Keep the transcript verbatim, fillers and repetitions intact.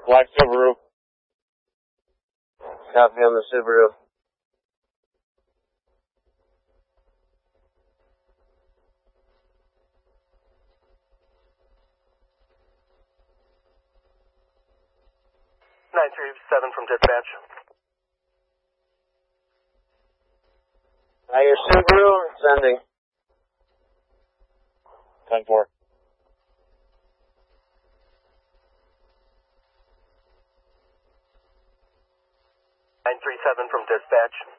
Black Subaru. Copy on the Subaru. nine three seven from dispatch. Uh, your Subaru, sending. ten four. nine three seven from dispatch.